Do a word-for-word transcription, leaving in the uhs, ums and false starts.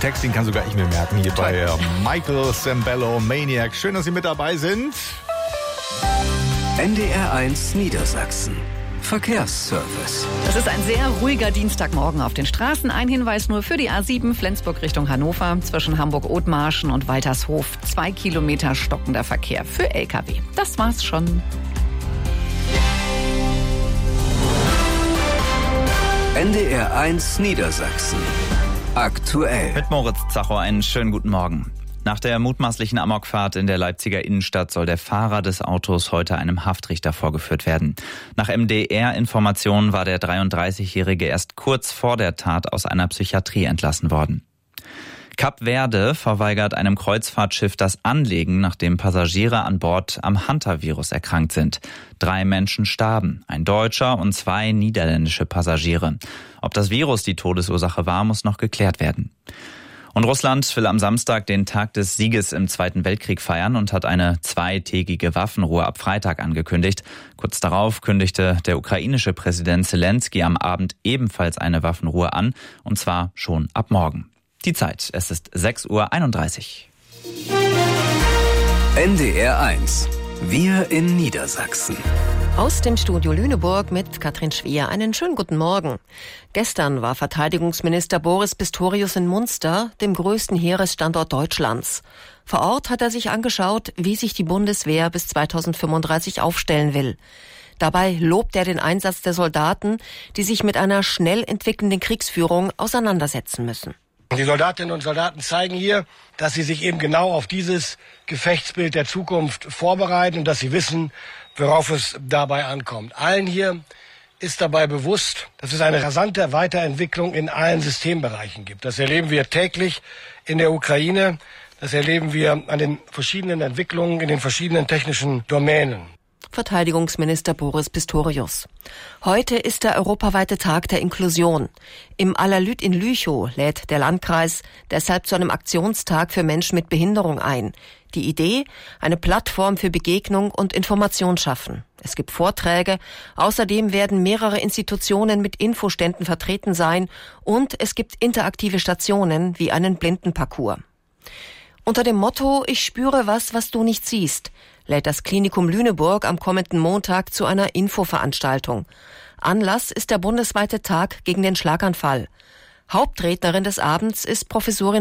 Text, den kann sogar ich mir merken, hier Toll. bei Michael Sembello, Maniac. Schön, dass Sie mit dabei sind. N D R eins Niedersachsen. Verkehrsservice. Das ist ein sehr ruhiger Dienstagmorgen auf den Straßen. Ein Hinweis nur für die A sieben Flensburg Richtung Hannover zwischen Hamburg-Othmarschen und Waltershof. Zwei Kilometer stockender Verkehr für L K W. Das war's schon. N D R eins Niedersachsen. Aktuell. Mit Moritz Zacho einen schönen guten Morgen. Nach der mutmaßlichen Amokfahrt in der Leipziger Innenstadt soll der Fahrer des Autos heute einem Haftrichter vorgeführt werden. Nach M D R-Informationen war der dreiunddreißigjährige erst kurz vor der Tat aus einer Psychiatrie entlassen worden. Kap Verde verweigert einem Kreuzfahrtschiff das Anlegen, nachdem Passagiere an Bord am Hantavirus erkrankt sind. Drei Menschen starben, ein deutscher und zwei niederländische Passagiere. Ob das Virus die Todesursache war, muss noch geklärt werden. Und Russland will am Samstag den Tag des Sieges im Zweiten Weltkrieg feiern und hat eine zweitägige Waffenruhe ab Freitag angekündigt. Kurz darauf kündigte der ukrainische Präsident Zelensky am Abend ebenfalls eine Waffenruhe an, und zwar schon ab morgen. Die Zeit, es ist sechs Uhr einunddreißig. N D R eins. Wir in Niedersachsen. Aus dem Studio Lüneburg mit Katrin Schwier. Einen schönen guten Morgen. Gestern war Verteidigungsminister Boris Pistorius in Munster, dem größten Heeresstandort Deutschlands. Vor Ort hat er sich angeschaut, wie sich die Bundeswehr bis zweitausendfünfunddreißig aufstellen will. Dabei lobt er den Einsatz der Soldaten, die sich mit einer schnell entwickelnden Kriegsführung auseinandersetzen müssen. Die Soldatinnen und Soldaten zeigen hier, dass sie sich eben genau auf dieses Gefechtsbild der Zukunft vorbereiten und dass sie wissen, worauf es dabei ankommt. Allen hier ist dabei bewusst, dass es eine rasante Weiterentwicklung in allen Systembereichen gibt. Das erleben wir täglich in der Ukraine, das erleben wir an den verschiedenen Entwicklungen in den verschiedenen technischen Domänen. Verteidigungsminister Boris Pistorius. Heute ist der europaweite Tag der Inklusion. Im Allerlüt in Lüchow lädt der Landkreis deshalb zu einem Aktionstag für Menschen mit Behinderung ein. Die Idee, eine Plattform für Begegnung und Information schaffen. Es gibt Vorträge, außerdem werden mehrere Institutionen mit Infoständen vertreten sein und es gibt interaktive Stationen wie einen Blindenparcours. Unter dem Motto „Ich spüre was, was du nicht siehst“ lädt das Klinikum Lüneburg am kommenden Montag zu einer Infoveranstaltung. Anlass ist der bundesweite Tag gegen den Schlaganfall. Hauptrednerin des Abends ist Professorin